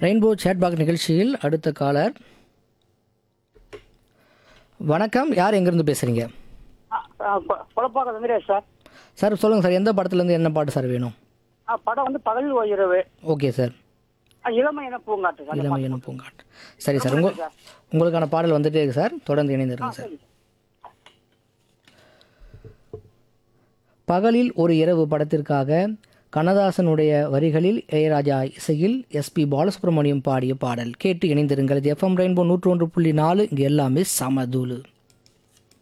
Rainbow Chepauk நிகழ்ச்சியில் அடுத்த collar. வணக்கம், யார் எங்கேருந்து பேசுகிறீங்க? குழப்பாக்க வெங்கடேஷ் சார். சார் சொல்லுங்கள் சார், எந்த படத்துலேருந்து என்ன பாட்டு சார் வேணும்? படம் வந்து பகல் இரவு. Okay sir. இளமை என பூங்காட்டு சார். இளமை என பூங்காட்டு. சரி சார், உங்களுக்கான பாடல் வந்துட்டே இருக்கு சார், தொடர்ந்து இணைந்திருங்க சார். பகலில் ஒரு இரவு படத்திற்காக கண்ணதாசனுடைய வரிகளில் இளையராஜா இசையில் எஸ்பி பாலசுப்ரமணியம் பாடிய பாடல் கேட்டு இணைந்திருங்கள். இது எஃப்எம் ரெயின்போ 101.4. இங்கே எல்லாமே சமதூளு.